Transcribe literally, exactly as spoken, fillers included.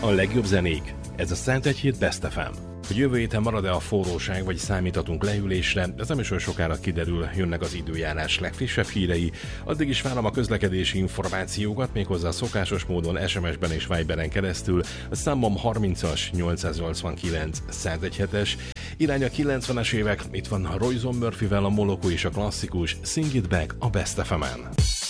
A legjobb zenék. Ez a Szent Egy Hét Best ef em. Hogy jövő héten marad-e a forróság, vagy számíthatunk lehűlésre, ez nem is olyan sokára kiderül, jönnek az időjárás legfrissebb hírei. Addig is várom a közlekedési információkat, méghozzá szokásos módon es em es-ben és Viberen keresztül. A számom harmincas nyolcszáznyolcvankilenc Szent Egy Hetes. Irány a kilencvenes évek, itt van Royce Murphyvel a Moloko és a klasszikus Sing It Back a Best ef emen.